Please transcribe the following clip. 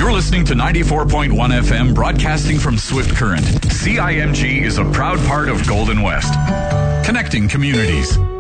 You're listening to 94.1 FM, broadcasting from Swift Current. CIMG is a proud part of Golden West, connecting communities.